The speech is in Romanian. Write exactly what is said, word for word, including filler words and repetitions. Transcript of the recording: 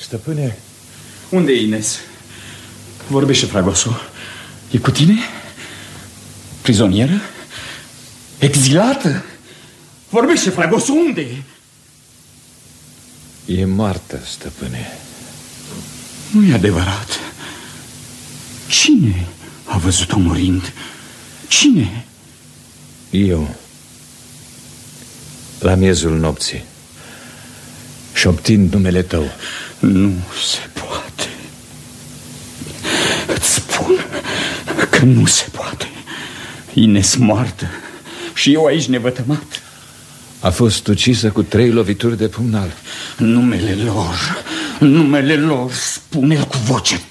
Stăpâne. Unde e Ines? Vorbește, Fragoso. E cu tine? Prizonieră? Exilată? Vorbește, Fragoso, unde e? E moartă, stăpâne. Nu e adevărat. Cine a văzut-o murind? Cine? Eu. La miezul nopții, șoptind numele tău. Nu se poate. Îți spun că nu se poate. Ines moartă și eu aici nevătămat. A fost ucisă cu trei lovituri de pumnal. Numele lor, numele lor, spune-l cu voce